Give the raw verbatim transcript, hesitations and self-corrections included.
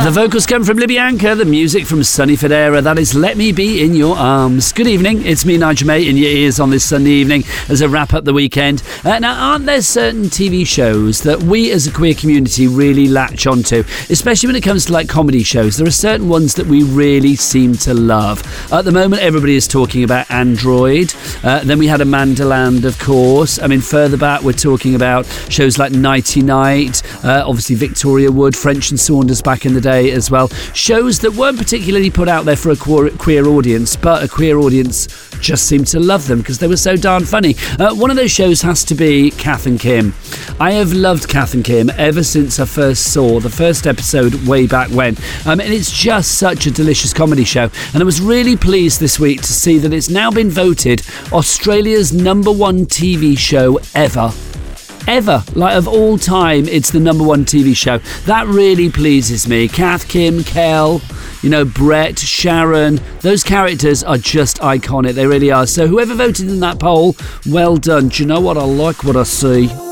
The vocals come from Libyanka, the music from Sonny Fodera. That is Let Me Be In Your Arms. Good evening, it's me, Nigel May, in your ears on this Sunday evening as I wrap up the weekend. Uh, now, aren't there certain T V shows that we as a queer community really latch onto, especially when it comes to like comedy shows? There are certain ones that we really seem to love. At the moment, everybody is talking about Android. Uh, then we had Amanda Land, of course. I mean, further back, we're talking about shows like Nighty Night, uh, obviously Victoria Wood, French and Saunders back in the day as well. Shows that weren't particularly put out there for a queer audience, but a queer audience just seemed to love them because they were so darn funny. Uh, one of those shows has to be Kath and Kim. I have loved Kath and Kim ever since I first saw the first episode way back when. Um, and it's just such a delicious comedy show. And I was really pleased this week to see that it's now been voted Australia's number one T V show ever. Ever. Like, of all time, it's the number one T V show. That really pleases me. Kath, Kim, Kel, you know, Brett, Sharon, those characters are just iconic. They really are. So whoever voted in that poll, well done. Do you know what? I like what I see.